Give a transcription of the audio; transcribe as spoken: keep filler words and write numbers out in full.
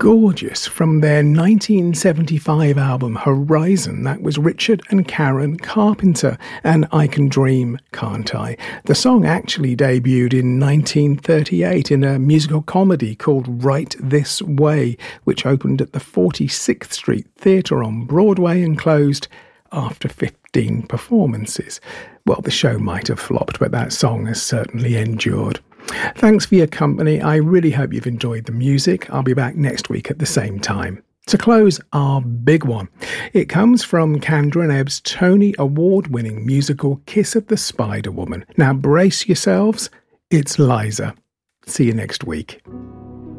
gorgeous from their nineteen seventy-five album Horizon. That was Richard and Karen Carpenter and I Can Dream, Can't I? The song actually debuted in nineteen thirty-eight in a musical comedy called Right This Way, which opened at the forty-sixth Street Theatre on Broadway and closed after fifteen performances. Well, the show might have flopped, but that song has certainly endured. Thanks for your company. I really hope you've enjoyed the music. I'll be back next week at the same time. To close, our big one. It comes from Kandra and Ebb's Tony Award-winning musical Kiss of the Spider Woman. Now brace yourselves. It's Liza. See you next week.